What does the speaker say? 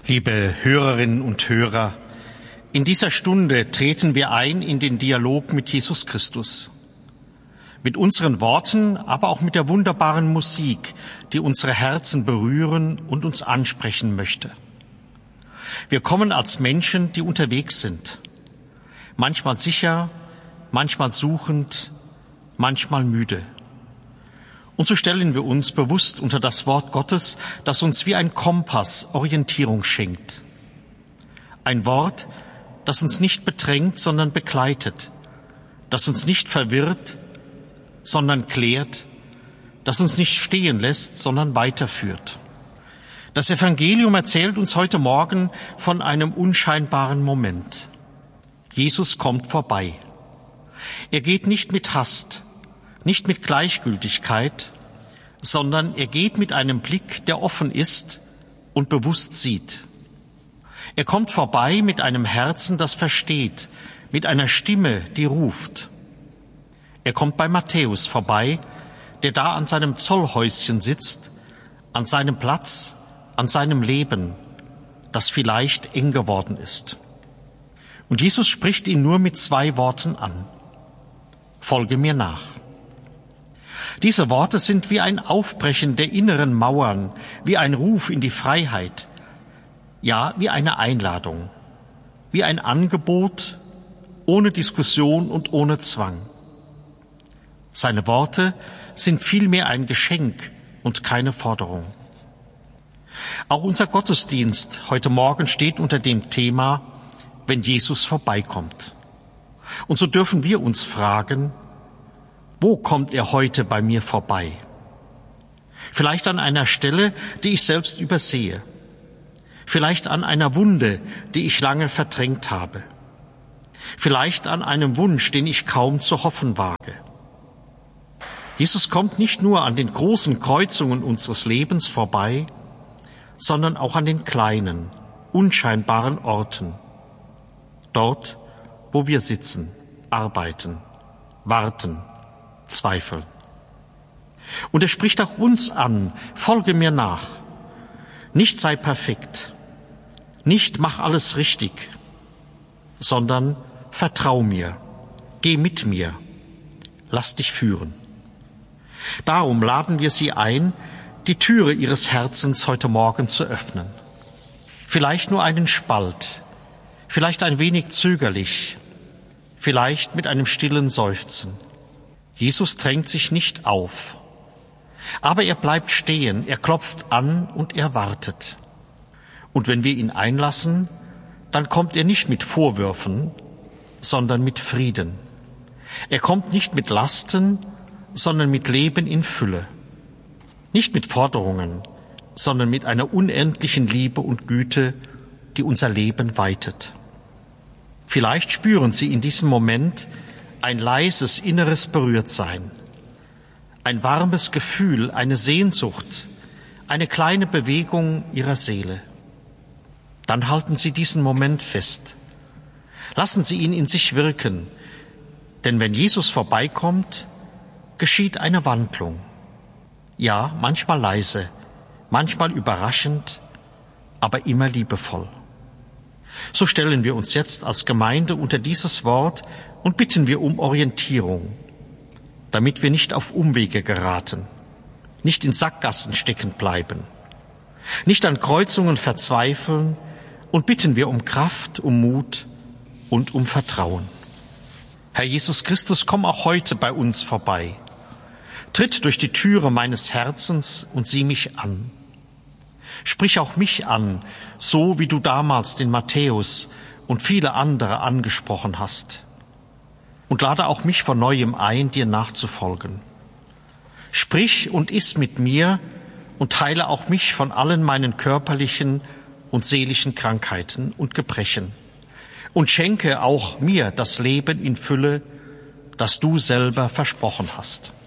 Liebe Hörerinnen und Hörer, in dieser Stunde treten wir ein in den Dialog mit Jesus Christus. Mit unseren Worten, aber auch mit der wunderbaren Musik, die unsere Herzen berühren und uns ansprechen möchte. Wir kommen als Menschen, die unterwegs sind. Manchmal sicher, manchmal suchend, manchmal müde. Und so stellen wir uns bewusst unter das Wort Gottes, das uns wie ein Kompass Orientierung schenkt. Ein Wort, das uns nicht bedrängt, sondern begleitet, das uns nicht verwirrt, sondern klärt, das uns nicht stehen lässt, sondern weiterführt. Das Evangelium erzählt uns heute Morgen von einem unscheinbaren Moment. Jesus kommt vorbei. Er geht nicht mit Hast, nicht mit Gleichgültigkeit, sondern er geht mit einem Blick, der offen ist und bewusst sieht. Er kommt vorbei mit einem Herzen, das versteht, mit einer Stimme, die ruft. Er kommt bei Matthäus vorbei, der da an seinem Zollhäuschen sitzt, an seinem Platz, an seinem Leben, das vielleicht eng geworden ist. Und Jesus spricht ihn nur mit 2 Worten an. Folge mir nach. Diese Worte sind wie ein Aufbrechen der inneren Mauern, wie ein Ruf in die Freiheit, ja, wie eine Einladung, wie ein Angebot, ohne Diskussion und ohne Zwang. Seine Worte sind vielmehr ein Geschenk und keine Forderung. Auch unser Gottesdienst heute Morgen steht unter dem Thema, wenn Jesus vorbeikommt. Und so dürfen wir uns fragen, wo kommt er heute bei mir vorbei? Vielleicht an einer Stelle, die ich selbst übersehe. Vielleicht an einer Wunde, die ich lange verdrängt habe. Vielleicht an einem Wunsch, den ich kaum zu hoffen wage. Jesus kommt nicht nur an den großen Kreuzungen unseres Lebens vorbei, sondern auch an den kleinen, unscheinbaren Orten. Dort, wo wir sitzen, arbeiten, warten, zweifeln. Und er spricht auch uns an, folge mir nach. Nicht sei perfekt, nicht mach alles richtig, sondern vertrau mir, geh mit mir, lass dich führen. Darum laden wir Sie ein, die Türe Ihres Herzens heute Morgen zu öffnen. Vielleicht nur einen Spalt, vielleicht ein wenig zögerlich, vielleicht mit einem stillen Seufzen. Jesus drängt sich nicht auf, aber er bleibt stehen, er klopft an und er wartet. Und wenn wir ihn einlassen, dann kommt er nicht mit Vorwürfen, sondern mit Frieden. Er kommt nicht mit Lasten, sondern mit Leben in Fülle. Nicht mit Forderungen, sondern mit einer unendlichen Liebe und Güte, die unser Leben weitet. Vielleicht spüren Sie in diesem Moment ein leises inneres Berührtsein, ein warmes Gefühl, eine Sehnsucht, eine kleine Bewegung Ihrer Seele. Dann halten Sie diesen Moment fest. Lassen Sie ihn in sich wirken, denn wenn Jesus vorbeikommt, geschieht eine Wandlung. Ja, manchmal leise, manchmal überraschend, aber immer liebevoll. So stellen wir uns jetzt als Gemeinde unter dieses Wort und bitten wir um Orientierung, damit wir nicht auf Umwege geraten, nicht in Sackgassen stecken bleiben, nicht an Kreuzungen verzweifeln, und bitten wir um Kraft, um Mut und um Vertrauen. Herr Jesus Christus, komm auch heute bei uns vorbei. Tritt durch die Türe meines Herzens und sieh mich an. Sprich auch mich an, so wie du damals den Matthäus und viele andere angesprochen hast. Und lade auch mich von neuem ein, dir nachzufolgen. Sprich und iss mit mir und heile auch mich von allen meinen körperlichen und seelischen Krankheiten und Gebrechen. Und schenke auch mir das Leben in Fülle, das du selber versprochen hast.